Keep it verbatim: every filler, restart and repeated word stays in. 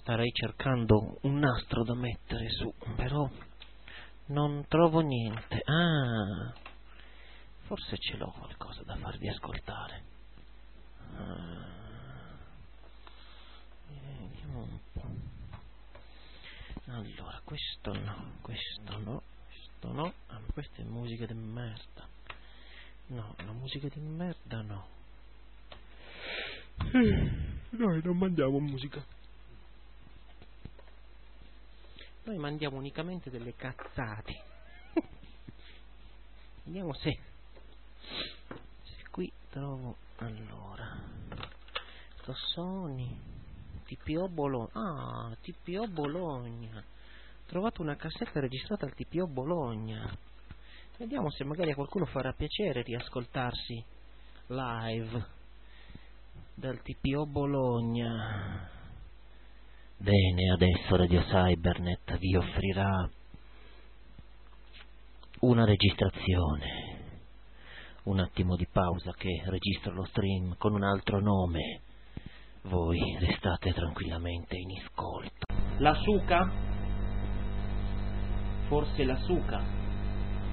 starei cercando un nastro da mettere su, però non trovo niente. Ah, forse ce l'ho qualcosa da farvi ascoltare. Ah, vediamo un po'. Allora, questo no, questo no, questo no. Ah, questa è musica di merda. No, la musica di merda no. Noi non mandiamo musica. Noi mandiamo unicamente delle cazzate. Vediamo se se qui trovo. Allora, sto Sony T P O Bologna. Ah, T P O Bologna. Ho trovato una cassetta registrata al T P O Bologna. Vediamo se magari a qualcuno farà piacere riascoltarsi live dal T P O Bologna. Bene, adesso Radio Cybernet vi offrirà una registrazione. Un attimo di pausa che registro lo stream con un altro nome. Voi restate tranquillamente in ascolto. La Suca? Forse la Suca?